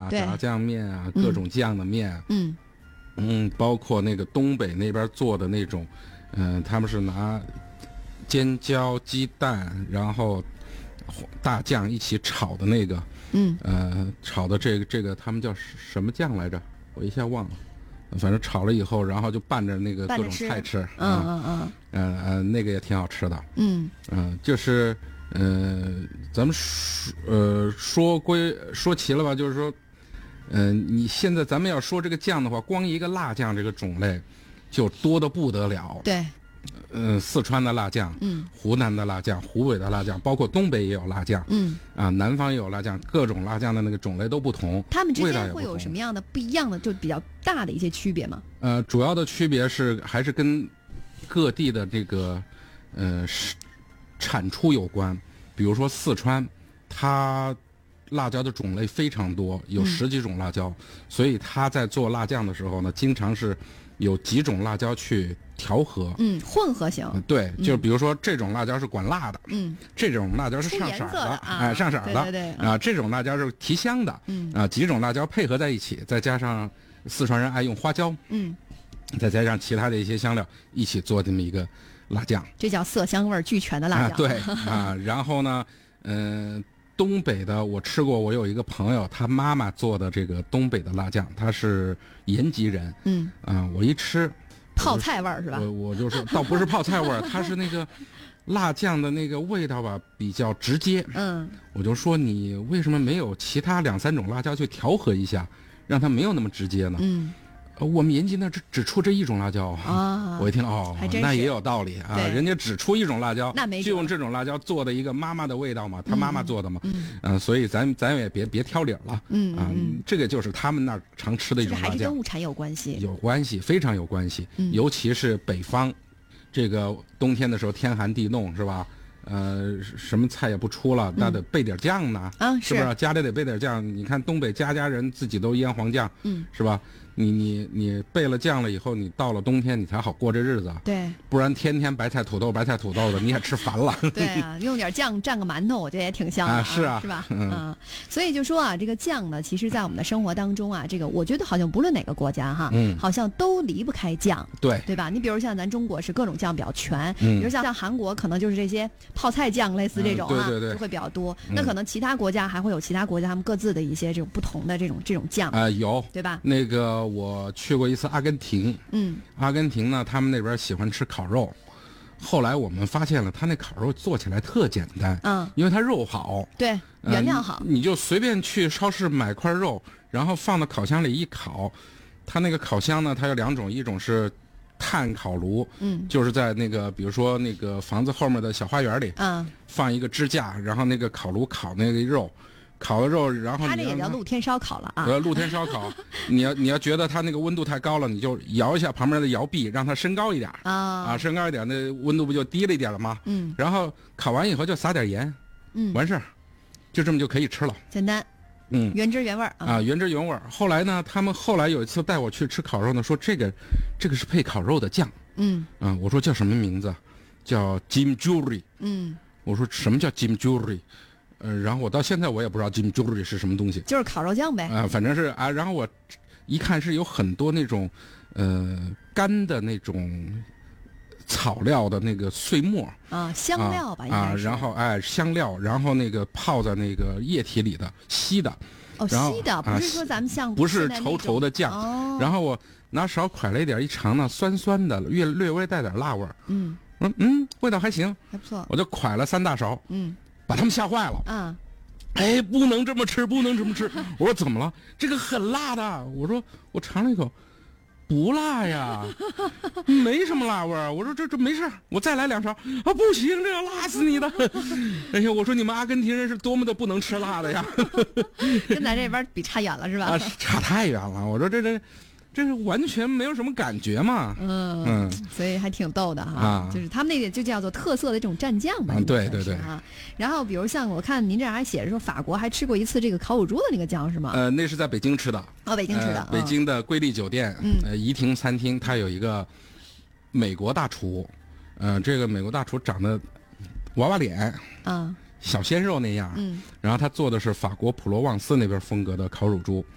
炸酱面啊，各种酱的面，包括那个东北那边做的那种，他们是拿尖椒、鸡蛋，然后大酱一起炒的那个，炒的这个他们叫什么酱来着？我一下忘了。反正炒了以后，然后就拌着那个各种菜吃，那个也挺好吃的，就是咱们说齐了吧，就是说，你现在咱们要说这个酱的话，光一个辣酱这个种类就多得不得了， 对。 四川的辣酱，湖南的辣酱，湖北的辣酱，包括东北也有辣酱，南方也有辣酱，各种辣酱的那个种类都不同。 它们之间会有什么样的不一样的，就比较大的一些区别吗？ 主要的区别还是跟各地的这个产出有关。比如说四川，它辣椒的种类非常多，有10几种辣椒，所以它在做辣酱的时候呢，经常是有几种辣椒去调和， 混合型， 对，就比如说这种辣椒是管辣的，这种辣椒是上色的，上色的， 对这种辣椒是提香的，几种辣椒配合在一起，再加上四川人爱用花椒，再加上其他的一些香料一起做这么一个辣酱， 这叫色香味俱全的辣酱， 对然后呢，东北的我吃过，我有一个朋友，他妈妈做的这个东北的辣酱，他是延吉人，我一吃。 泡菜味儿是吧？ 我就说，倒不是泡菜味儿，它是那个辣酱的那个味道吧，比较直接。我就说你为什么没有其他2、3种辣椒去调和一下，让它没有那么直接呢？我们延吉那只出这一种辣椒啊！我一听那也有道理啊，人家只出一种辣椒，就用这种辣椒做的一个妈妈的味道嘛，他妈妈做的嘛，所以咱也别挑理了，这个就是他们那儿常吃的一种辣酱， 还是跟物产有关系， 有关系，非常有关系，尤其是北方，这个冬天的时候天寒地冻是吧？什么菜也不出了，那得备点酱呢，是不是？家里得备点酱。你看东北家人自己都腌黄酱，是吧？你备了酱了以后，你到了冬天你才好过这日子， 对， 不然天天白菜土豆的，你也吃烦了。 对啊，用点酱蘸个馒头，我觉得也挺香的是啊， 是吧？所以就说啊，这个酱呢，其实在我们的生活当中啊，这个我觉得好像不论哪个国家哈，好像都离不开酱，对吧？你比如像咱中国是各种酱比较全，比如像韩国可能就是这些泡菜酱类似这种对就会比较多。那可能其他国家还会有其他国家他们各自的一些这种不同的这种酱有， 对吧？ 那个我去过一次阿根廷，阿根廷呢，他们那边喜欢吃烤肉。后来我们发现了，他那烤肉做起来特简单，因为他肉好， 对，原料好， 你就随便去超市买块肉，然后放到烤箱里一烤。他那个烤箱呢，它有2种，一种是炭烤炉，就是在那个比如说那个房子后面的小花园里，放一个支架，然后那个烤炉烤那个肉。烤了肉，然后它这也叫露天烧烤了啊！ 露天烧烤，你要觉得它那个温度太高了，你就摇一下旁边的摇臂，让它升高一点升高一点，那温度不就低了一点了吗？然后烤完以后就撒点盐，完事儿，就这么就可以吃了， 简单，原汁原味原汁原味。后来呢，他们后来有一次带我去吃烤肉呢，说这个是配烤肉的酱，我说叫什么名字？叫 Jim Jury，我说什么叫 Jim Jury？然后我到现在我也不知道 Jim Jury 是什么东西， 就是烤肉酱呗。 反正是然后我一看是有很多那种干的那种草料的那个碎末香料吧，应该是。 然后香料，然后那个泡在那个液体里的稀的。 稀的，不是说咱们像不是稠的酱。然后我拿勺㧟了一点，一尝呢，酸酸的，略微带点辣味儿。味道还行， 还不错。 我就㧟了3大勺。把他们吓坏了。不能这么吃，不能这么吃。我说怎么了？这个很辣的。我说我尝了一口，不辣呀，没什么辣味儿。我说这没事，我再来2勺。不行，这要辣死你的。哎呀，我说你们阿根廷人是多么的不能吃辣的呀。 跟咱这边比差远了是吧？ 差太远了。我说这是完全没有什么感觉嘛。 所以还挺逗的哈。就是他们那个就叫做特色的这种蘸酱吧。 对然后比如像我看您这还写着说法国还吃过一次这个烤乳猪的那个酱是吗？ 那是在北京吃的。 北京吃的。 北京的瑰丽酒店，怡亭餐厅，它有一个美国大厨，这个美国大厨长得娃娃脸，小鲜肉那样，然后他做的是法国普罗旺斯那边风格的烤乳猪，